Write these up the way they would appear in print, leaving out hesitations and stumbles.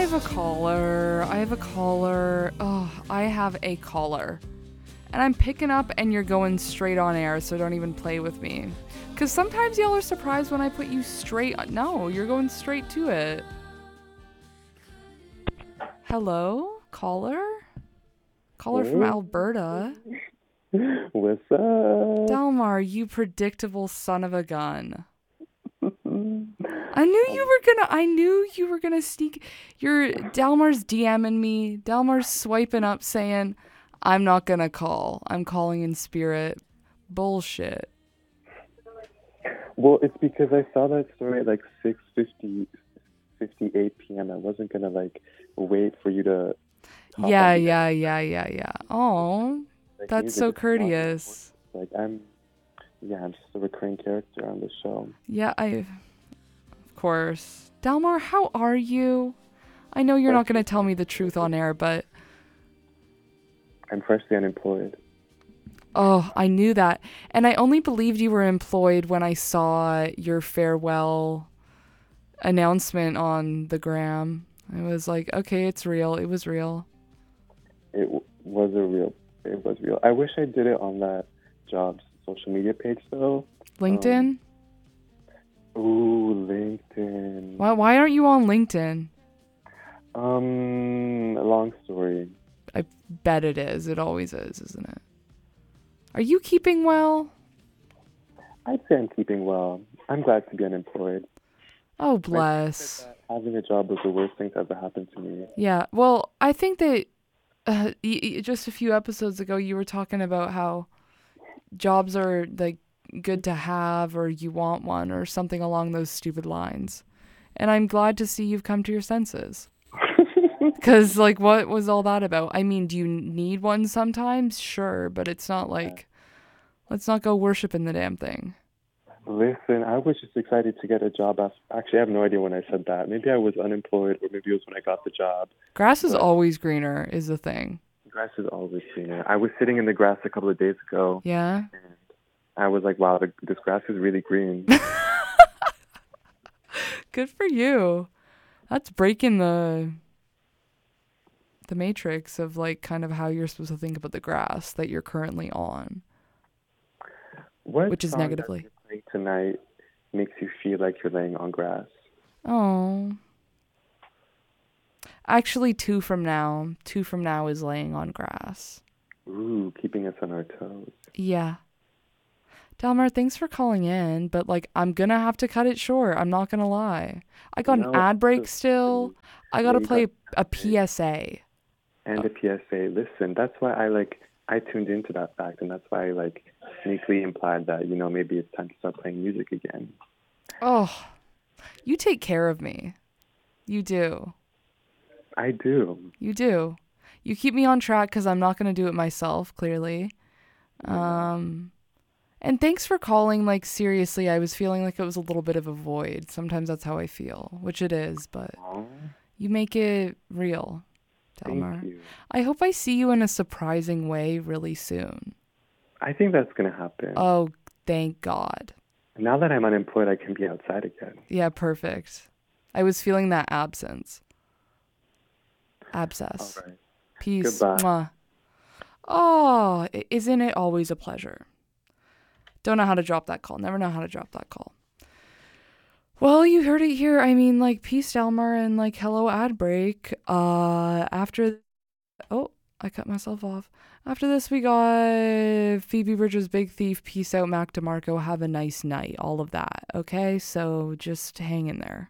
have a caller. Oh, I have a caller. And I'm picking up and you're going straight on air, so don't even play with me. Because sometimes y'all are surprised when I put you straight on. No, you're going straight to it. Hello? Caller? Caller from Alberta. What's up? Delmar, you predictable son of a gun. I knew you were gonna sneak. Delmar's DMing me. Delmar's swiping up saying, I'm not gonna call. I'm calling in spirit. Bullshit. Well, it's because I saw that story at like 6:58 p.m. I wasn't gonna wait for you to. Yeah. Oh, that's so courteous. I'm just a recurring character on the show. Yeah, of course. Delmar, how are you? I know you're not gonna tell me the truth on air, but. I'm freshly unemployed. Oh, I knew that. And I only believed you were employed when I saw your farewell announcement on the gram. I was like, okay, it's real. It was real. It was real. I wish I did it on that job's social media page, though. LinkedIn? LinkedIn. Why aren't you on LinkedIn? A long story. I bet it is. It always is, isn't it? Are you keeping well? I'd say I'm keeping well. I'm glad to be unemployed. Oh, bless. Having a job was the worst thing to ever happen to me. Yeah, well, I think that just a few episodes ago you were talking about how jobs are good to have, or you want one, or something along those stupid lines. And I'm glad to see you've come to your senses. Because, what was all that about? I mean, do you need one sometimes? Sure, but it's not let's not go worshiping the damn thing. Listen, I was just excited to get a job. Actually, I have no idea when I said that. Maybe I was unemployed, or maybe it was when I got the job. Grass is always greener, is the thing. Grass is always greener. I was sitting in the grass a couple of days ago. Yeah? And I was like, wow, this grass is really green. Good for you. That's breaking the matrix of kind of how you're supposed to think about the grass that you're currently on. Which is negatively. What song tonight makes you feel like you're laying on grass? Oh. Actually, 2 from now. 2 from now is laying on grass. Ooh, keeping us on our toes. Yeah. Delmar, thanks for calling in, but I'm gonna have to cut it short. I'm not gonna lie. I got an ad break still. I gotta play a PSA. And a PSA. Listen, that's why I tuned into that fact, and that's why I sneakily implied that, maybe it's time to start playing music again. Oh, you take care of me. You do. I do. You do. You keep me on track because I'm not going to do it myself, clearly. And thanks for calling. Seriously, I was feeling like it was a little bit of a void. Sometimes that's how I feel, which it is, but you make it real, Delmar. Thank you. I hope I see you in a surprising way really soon. I think that's going to happen. Oh, thank God. Now that I'm unemployed, I can be outside again. Yeah, perfect. I was feeling that absence. Abscess. All right. Peace. Goodbye. Mwah. Oh, isn't it always a pleasure? Don't know how to drop that call. Never know how to drop that call. Well, you heard it here. I mean, peace, Delmar, and hello, ad break. After... Oh, I cut myself off. After this, we got Phoebe Bridgers' Big Thief, Peace Out, Mac DeMarco, Have a Nice Night, all of that, okay? So just hang in there.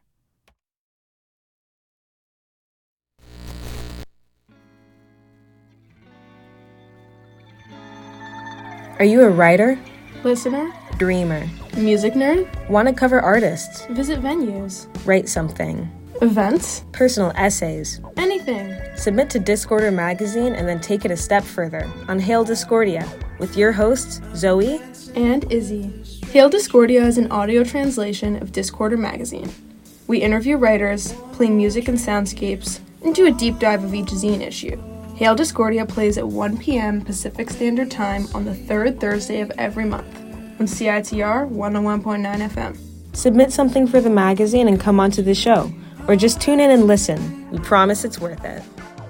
Are you a writer? Listener? Dreamer? Music nerd? Want to cover artists? Visit venues? Write something? Events? Personal essays? Anything. Submit to Discorder magazine and then take it a step further on Hail Discordia with your hosts, Zoe and Izzy. Hail Discordia is an audio translation of Discorder magazine. We interview writers, play music and soundscapes, and do a deep dive of each zine issue. Hail Discordia plays at 1 p.m. Pacific Standard Time on the third Thursday of every month on CITR 101.9 FM. Submit something for the magazine and come onto the show, or just tune in and listen. We promise it's worth it.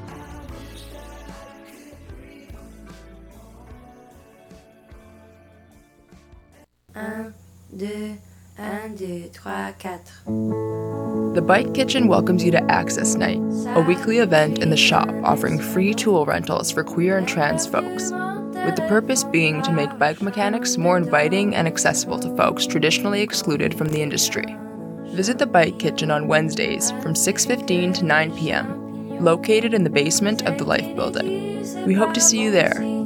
The Bike Kitchen welcomes you to Access Night, a weekly event in the shop offering free tool rentals for queer and trans folks, with the purpose being to make bike mechanics more inviting and accessible to folks traditionally excluded from the industry. Visit the Bike Kitchen on Wednesdays from 6:15 to 9 p.m., located in the basement of the Life Building. We hope to see you there.